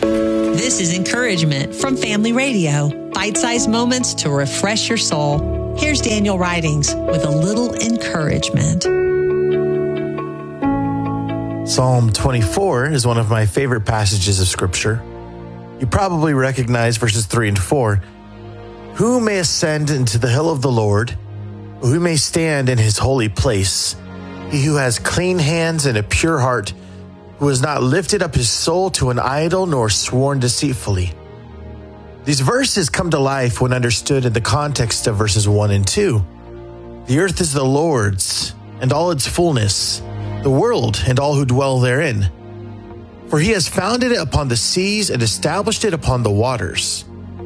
This is Encouragement from Family Radio. Bite-sized moments to refresh your soul. Here's Daniel Ridings with a little encouragement. Psalm 24 is one of my favorite passages of Scripture. You probably recognize verses 3 and 4. Who may ascend into the hill of the Lord? Who may stand in his holy place? He who has clean hands and a pure heart, who has not lifted up his soul to an idol nor sworn deceitfully. These verses come to life when understood in the context of verses 1 and 2. The earth is the Lord's, and all its fullness, the world and all who dwell therein. For he has founded it upon the seas and established it upon the waters.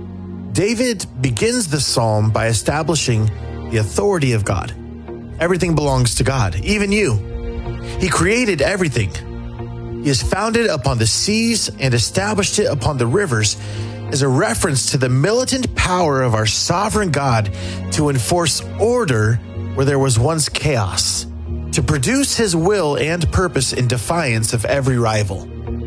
David begins the psalm by establishing the authority of God. Everything belongs to God, even you. He created everything. He has founded it upon the seas and established it upon the rivers as a reference to the militant power of our sovereign God to enforce order where there was once chaos, to produce his will and purpose in defiance of every rival.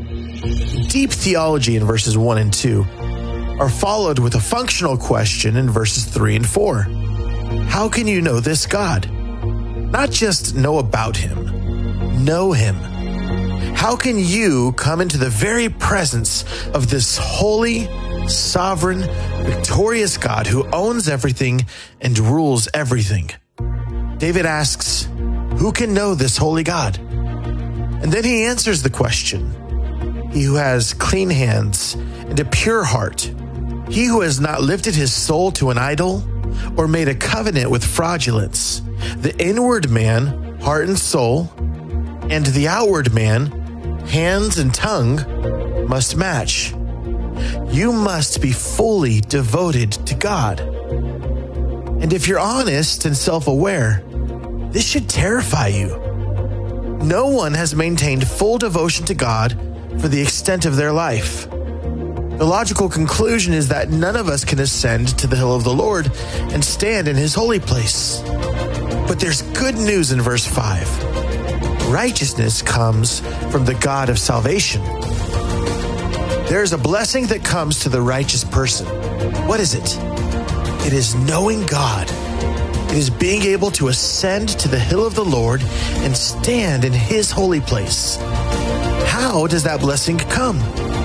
Deep theology in verses 1 and 2 are followed with a functional question in verses 3 and 4. How can you know this God? Not just know about him, know him. How can you come into the very presence of this holy, sovereign, victorious God who owns everything and rules everything? David asks, who can know this holy God? And then he answers the question. He who has clean hands and a pure heart, he who has not lifted his soul to an idol or made a covenant with fraudulence, the inward man, heart and soul, and the outward man, hands and tongue, must match. You must be fully devoted to God. And if you're honest and self-aware, this should terrify you. No one has maintained full devotion to God for the extent of their life. The logical conclusion is that none of us can ascend to the hill of the Lord and stand in his holy place. But there's good news in verse 5. Righteousness comes from the God of salvation. There's a blessing that comes to the righteous person. What is it? It is knowing God. It is being able to ascend to the hill of the Lord and stand in his holy place. How does that blessing come?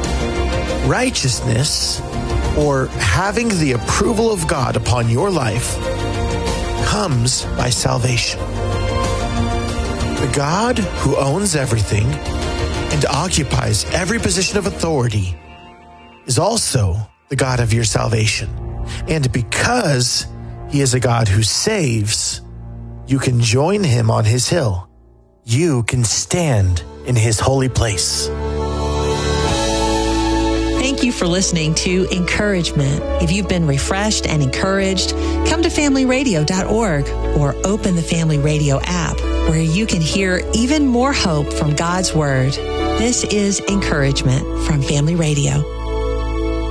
Righteousness, or having the approval of God upon your life, comes by salvation. The God who owns everything and occupies every position of authority is also the God of your salvation. And because he is a God who saves, you can join him on his hill. You can stand in his holy place. Thank you for listening to Encouragement. If you've been refreshed and encouraged, come to familyradio.org or open the Family Radio app where you can hear even more hope from God's Word. This is Encouragement from Family Radio.